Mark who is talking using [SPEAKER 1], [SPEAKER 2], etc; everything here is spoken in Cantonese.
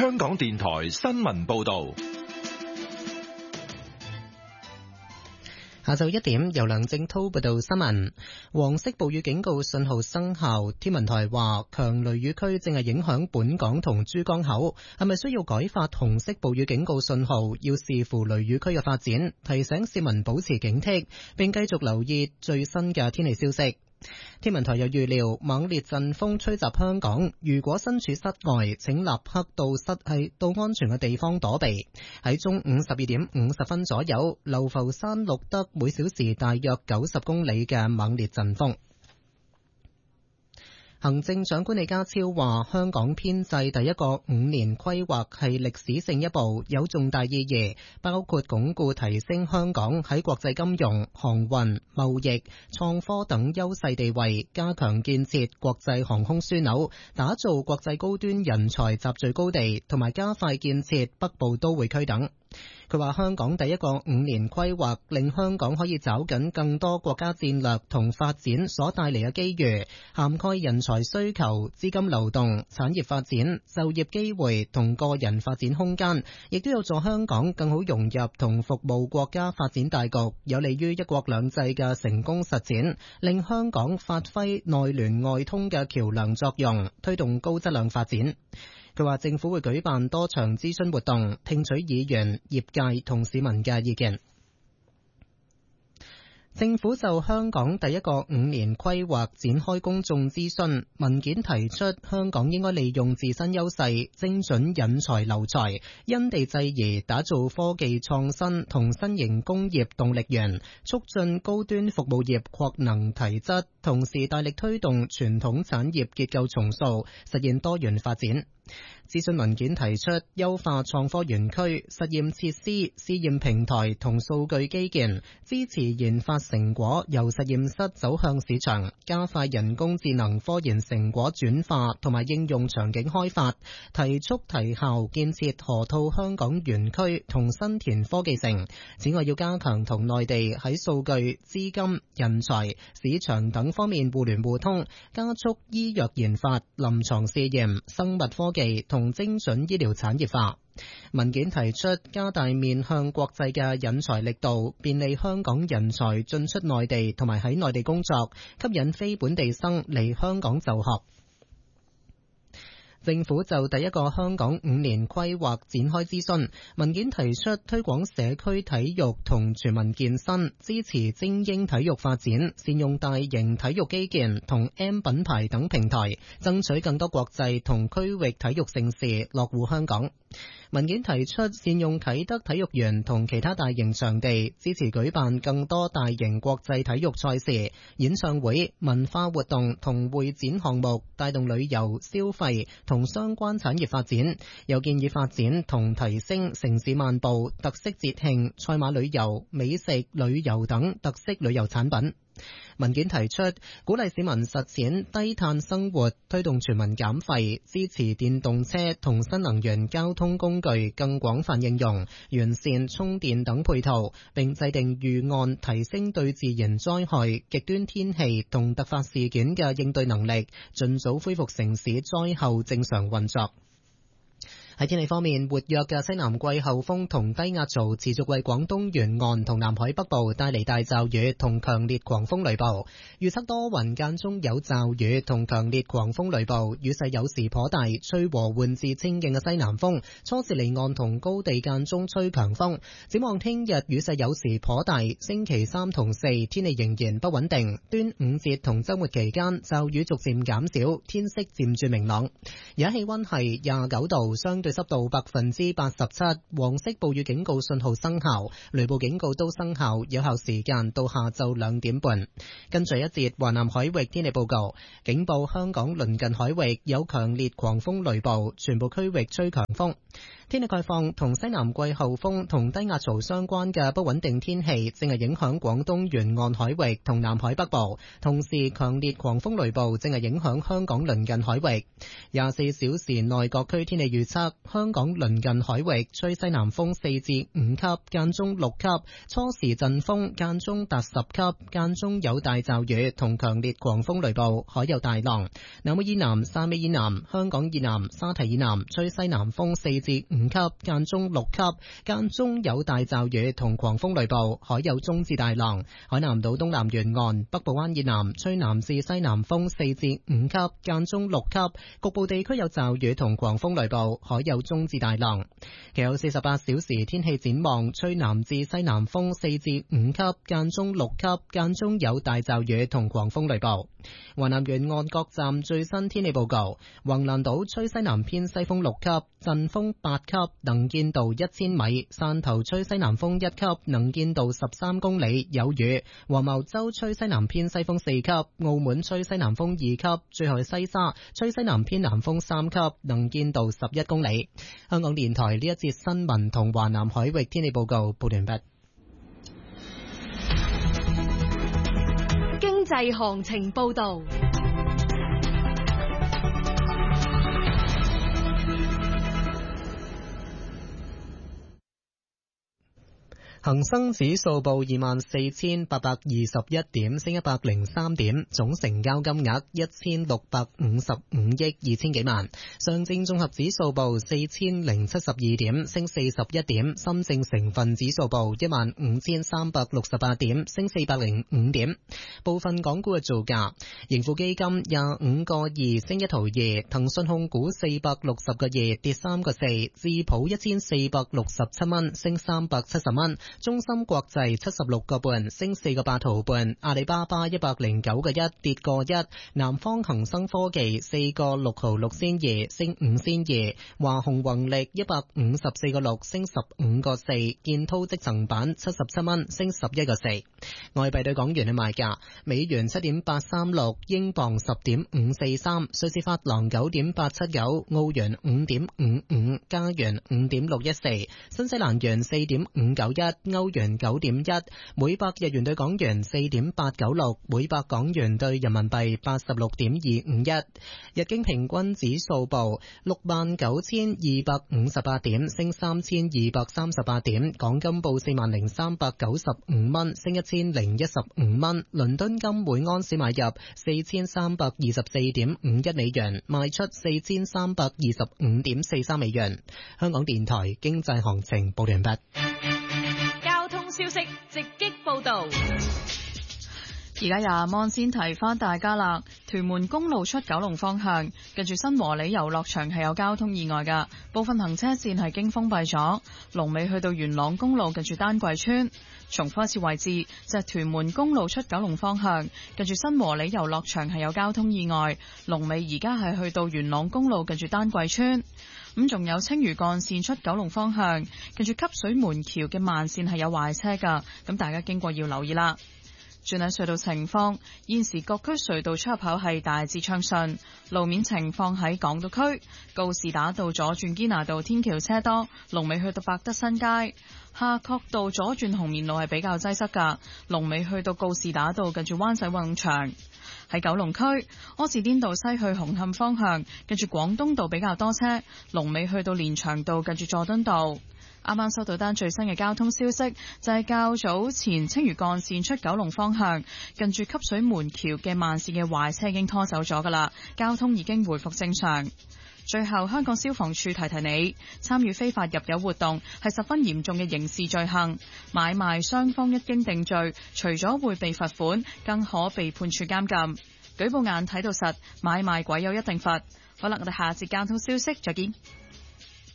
[SPEAKER 1] 香港電台新聞報道。
[SPEAKER 2] 下晝1點，由梁正濤報道新聞。黃色暴雨警告信號生效，天文台話強雷雨區正係影響本港同珠江口，係咪需要改發紅色暴雨警告信號，要視乎雷雨區嘅發展，提醒市民保持警惕，並繼續留意最新嘅天氣消息。天文台又預料猛烈陣風吹襲香港，如果身處室外，請立刻到安全嘅地方躲避。喺中午12點50分左右，流浮山錄得每小時大約90公里嘅猛烈陣風。行政長官李家超話，香港編制第一個5年規劃係歷史性一步，有重大意義，包括鞏固提升香港喺國際金融、航運、貿易、創科等優勢地位，加強建設國際航空樞紐，打造國際高端人才集聚高地，同埋加快建設北部都會區等。佢話香港第一個5年規劃令香港可以抓緊更多國家戰略同發展所帶嚟嘅機遇，涵蓋人才需求、資金流動、產業發展、就業機會同個人發展空間，亦都有助香港更好融入同服務國家發展大局，有利於一國兩制嘅成功實踐，令香港發揮內聯外通嘅橋樑作用，推動高質量發展。佢話政府會舉辦多場諮詢活動，聽取議員、業界同市民嘅意見。政府就香港第一個5年規劃展開公眾諮詢，文件提出香港應該利用自身優勢，精準引才留才，因地制宜打造科技創新同新型工業動力源，促進高端服務業擴能提質，同時大力推動傳統產業結構重塑，實現多元發展。諮詢文件提出優化創科園區、實驗設施、試驗平台同數據基建，支持研發成果由實驗室走向市場，加快人工智能科研成果轉化同埋應用場景開發，提速提效建設河套香港園區同新田科技城。此外，要加強同內地喺數據、資金、人才、市場等方面互聯互通，加速醫藥研發、臨床試驗、生物科技同精準醫療產業化。文件提出加大面向國際嘅引才力度，便利香港人才進出內地同埋喺內地工作，吸引非本地生嚟香港就學。政府就第一個香港5年規劃展開諮詢，文件提出推廣社區體育同全民健身，支持精英體育發展，善用大型體育基建同 M 品牌等平台，爭取更多國際同區域體育盛事落戶香港。文件提出善用啟德體育園同其他大型場地，支持舉辦更多大型國際體育賽事、演唱會、文化活動同會展項目，帶動旅遊、消費同相關產業發展。又建議發展同提升城市漫步、特色節慶、賽馬旅遊、美食旅遊等特色旅遊產品。文件提出鼓勵市民實踐低碳生活，推動全民減廢，支持電動車同新能源交通工具更廣泛應用，完善充電等配套，並制定預案，提升對自然災害、極端天氣同突發事件嘅應對能力，盡早恢復城市災後正常運作。喺天氣方面，活躍嘅西南季候風同低壓槽持續為廣東沿岸同南海北部帶嚟大驟雨同強烈狂風雷暴。預測多雲間中有驟雨同強烈狂風雷暴，雨勢有時頗大，吹和緩至清勁嘅西南風，初時離岸同高地間中吹強風。展望聽日雨勢有時頗大，星期3同4天氣仍然不穩定。端午節同週末期間驟雨逐漸減少，天色漸轉明朗。而家氣溫係29度，相對濕度87%，黃色暴雨警告信號生效，雷暴警告都生效，有效時間到下晝2點半。跟住一節華南海域天氣報告，警報香港鄰近海域有強烈狂風雷暴，全部區域吹強風。天氣概況，同西南季候風同低壓槽相關嘅不穩定天氣正係影響廣東沿岸海域同南海北部，同時強烈狂風雷暴正係影響香港鄰近海域。24小時內各區天氣預測， 香港鄰近海域吹西南風4至5級，間中6級，初時陣風間中達10級，間中有大驟雨同強烈狂風雷暴，海有大浪。南澳以南、汕尾以南、香港以南、沙堤以南吹西南風4至5級，間中6級，間中有大驟雨同狂風雷暴，海有中至大浪。海南島東南沿岸、北部灣以南吹南至西南風4至5級，間中6級，局部地區有驟雨同狂風雷暴，海有中至大浪。其後48小時天氣展望，吹南至西南風4至5級，間中6級，間中有大驟雨同狂風雷暴。華南沿岸各站最新天氣報告：橫瀾島吹西南偏西風6級，陣風8級，能見度1000米；汕頭吹西南風1級，能見度13公里，有雨；黃茅洲吹西南偏西風4級，澳門吹西南風2級，最後西沙吹西南偏南風3級，能見度11公里。香港電台呢一節新聞同華南海域天氣報告報完畢。
[SPEAKER 3] 經濟行情報道。
[SPEAKER 2] 恒生指數報24,821點，升103點，總成交金額1655億2000幾萬。上證綜合指數報4072點，升41點。深證成分指數報15368點，升405點。部分港股嘅造價：盈富基金25個2升1毫2，騰訊控股460個2跌3個4，智普1467蚊升370蚊。中芯國際76個半升4個8毫半，阿里巴巴109個1跌個1，南方恒生科技4個6毫6仙2升5仙2，華虹宏力154個6升15個4，建滔積層板77蚊升11個4。外幣對港元嘅賣價：美元7.836，英鎊10.543，瑞士法郎9.879，澳元5.55，加元5.614，新西蘭元4.591。歐元9.1，每百日元對港元4.896，每百港元對人民幣86.251。日經平均指數報69,258點，升3,238點。港金報40,395蚊，升1,015蚊。倫敦金每安士買入4,324.51美元，賣出4,325.43美元。香港電台經濟行情報完畢。
[SPEAKER 3] 消息直擊報道。
[SPEAKER 4] 而家廿蚊先提翻大家啦，屯門公路出九龍方向，近住新和里遊樂場係有交通意外噶，部分行車線係經封閉咗。龍尾去到元朗公路近住丹桂村。重複一次位置，就係屯門公路出九龍方向，近住新和里遊樂場係有交通意外。龍尾而家係去到元朗公路近住丹桂村。咁仲有青嶼幹線出九龍方向，近住汲水門橋嘅慢線係有壞車噶，咁大家經過要留意啦。轉睇隧道情況，現時各區隧道出入口係大致暢順。路面情況喺港島區，告士打道左轉堅拿道天橋車多，龍尾去到百德新街；夏慤道左轉紅棉路係比較擠塞噶，龍尾去到告士打道近住灣仔運動場。喺九龍區，柯士甸道西去紅磡方向，近住廣東道比較多車，龍尾去到連翔道近住佐敦道。啱啱收到單最新嘅交通消息，就係較早前青嶼幹線出九龍方向，近住汲水門橋嘅慢線嘅壞車已經拖走咗噶啦，交通已經回復正常。最後，香港消防處提提你，參與非法入油活動係十分嚴重嘅刑事罪行，買賣雙方一經定罪，除咗會被罰款，更可被判處監禁。舉報眼睇到實，買賣鬼有一定罰。好啦，我哋下節交通消息再見。